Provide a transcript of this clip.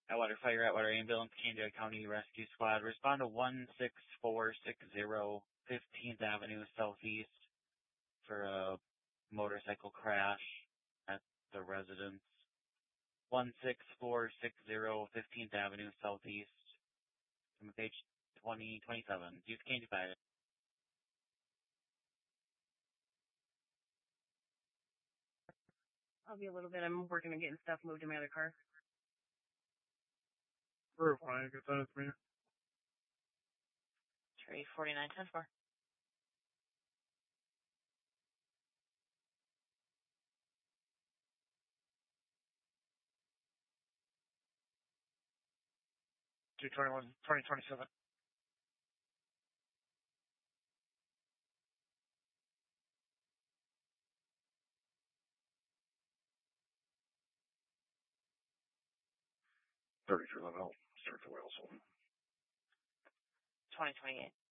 Atwater Fire, Atwater Ambulance, Canada County Rescue Squad. Respond to 16460 15th Avenue Southeast for a motorcycle crash at the residence. 16460 15th Avenue Southeast. From page 2027. Use Candy Fire. I'll be a little bit. I'm working on getting stuff moved in my other car. We're fine. Good time for me. Tree 4910-4. Two 2027. Start the wheel, so. 2028.